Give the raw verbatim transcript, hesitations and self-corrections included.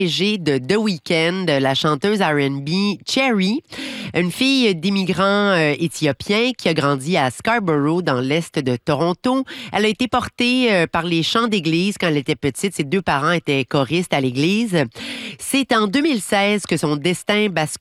G de The Weeknd, la chanteuse R and B Cherry, une fille d'immigrants euh, éthiopiens qui a grandi à Scarborough, dans l'est de Toronto. Elle a été portée euh, par les chants d'église quand elle était petite. Ses deux parents étaient choristes à l'église. C'est en deux mille seize que son destin bascule